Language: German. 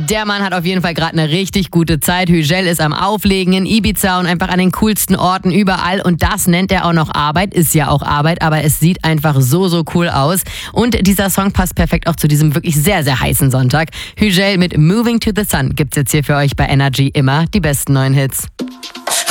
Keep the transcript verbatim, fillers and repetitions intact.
Der Mann hat auf jeden Fall gerade eine richtig gute Zeit. Hügel ist am Auflegen in Ibiza und einfach an den coolsten Orten überall. Und das nennt er auch noch Arbeit. Ist ja auch Arbeit, aber es sieht einfach so, so cool aus. Und dieser Song passt perfekt auch zu diesem wirklich sehr, sehr heißen Sonntag. Hügel mit Moving to the Sun gibt's jetzt hier für euch bei Energy immer die besten neuen Hits.